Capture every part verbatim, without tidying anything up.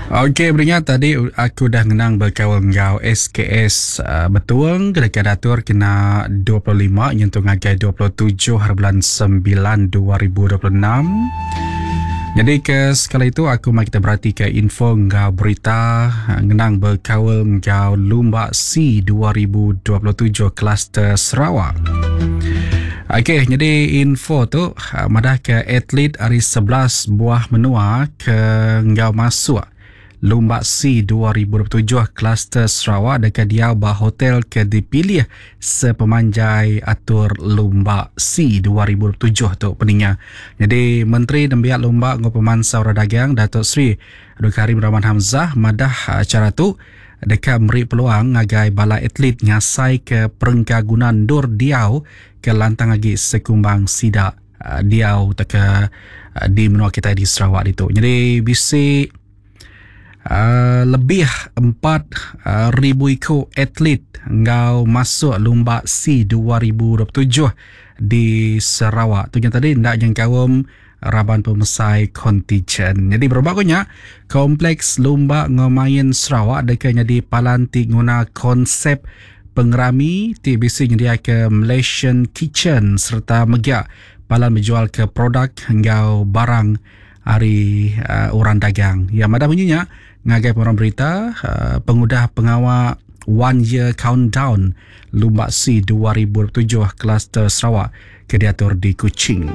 Okey, beringat tadi aku dah ngenang berkawan ngau S K S uh, betul dekat datur kena dua puluh lima nyentuh ngagai dua puluh tujuh hari bulan sembilan dua ribu dua puluh enam. Jadi ke sekali itu aku mai kita berhati ke info ngau berita uh, ngenang berkawan ngau Lumba C dua ribu dua puluh tujuh Kluster Sarawak. Okey, jadi info tu uh, madah ke atlet hari sebelas buah menua ke ngau masuk Lumba C dua ribu dua puluh tujuh Kluster Sarawak dekat dia bah hotel ke dipilih sepemanjai atur Lumba C dua ribu dua puluh tujuh tu peningnya. Jadi Menteri Dembiak Lumba ngau Pemansau Dagang Datuk Seri Abdul Karim Rahman Hamzah madah acara tu dekat memberi peluang ngagai bala atlet ngasai ke perenggagunan dur diau ke lantang lagi sekumbang sidak uh, diau teka uh, di menua kita di Sarawak itu. Jadi bisi Uh, lebih empat ribu uh, ikut atlet ngau masuk Lumba C dua ribu dua puluh tujuh di Sarawak. Tu yang tadi ndak yang kawum Raban Pemesai Contingent. Jadi berbagainya kompleks Lumba Ngomain Sarawak dekatnya di Palanti guna konsep pengerami T B C nyedia ke Malaysian Kitchen serta megiak palan menjual ke produk ngau barang hari uh, orang dagang. Yang mana bunyinya ngagai orang berita uh, pengudah pengawal one year countdown Lumba C dua ribu dua puluh tujuh Kluster Sarawak ke diatur di Kuching.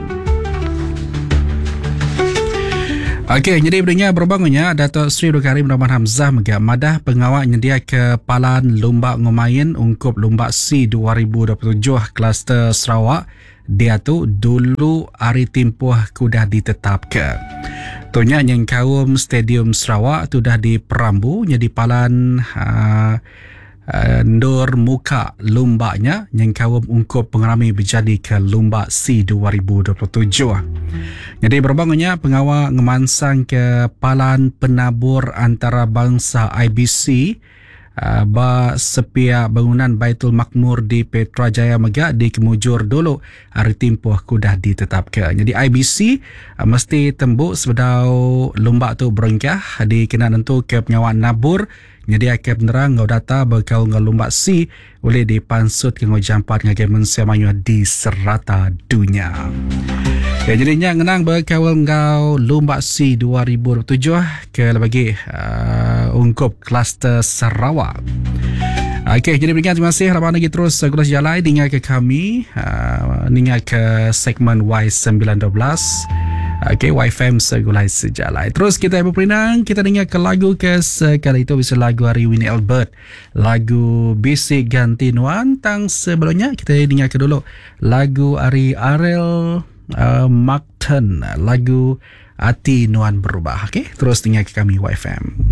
Okey, jadi bedanya berbangunnya Datuk Seri Abdul Karim Rahman Hamzah megak madah pengawal nyedia ke palan Lumba Ngomain ungkup Lumba C dua ribu dua puluh tujuh Kluster Sarawak dia tu dulu hari tempoh kudah ditetapkan. Tunya yang kaum Stadium Sarawak tu dah diperambu jadi palan uh, uh, ndur muka lumbanya yang kaum ungkup pengerami berjadi ke Lumba C dua ribu dua puluh tujuh. Jadi berbangunnya pengawal ngemansang ke palan penabur antarabangsa I B C Uh, ba sepia bangunan Baitul Makmur di Petrajaya Megak di Kemujur dulu hari tempoh kudah ditetapkan. Jadi I B C uh, mesti tembuk sebedau lumba tu berengkah di kena nentu ke penyawaan nabur nyedia ke penerang ngau data berkau ngau Lumba C boleh dipansut ke ngau jampat ngagai mensiamanyu di serata dunia. Ya, jadinya ngenang berkawal ngau Lumba C dua ribu dua puluh tujuh ke lebagi uh, ungkup Kluster Sarawak. Okey, jadi berikan terima kasih harapan lagi terus gula sejalai dengar ke kami uh, dengar ke segmen Y sembilan satu dua. Okey, Y F M segulai sejalai. Terus kita berperinang, kita dengar ke lagu ke sekali itu bisa lagu hari Winnie Albert. Lagu Bisik Ganti Nuan. Tang sebelumnya kita dengar ke dulu lagu hari Ariel uh, Markton, lagu Hati Nuan Berubah. Okey, terus dengar ke kami Y F M.